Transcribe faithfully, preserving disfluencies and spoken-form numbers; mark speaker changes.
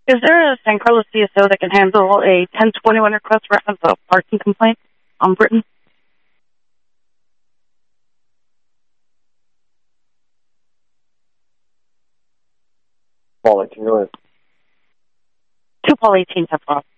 Speaker 1: Is there a San Carlos C S O that can handle a ten twenty-one request reference of a parking complaint on Britain?
Speaker 2: Paul eighteen, go ahead.
Speaker 1: Two Paul eighteen have brought.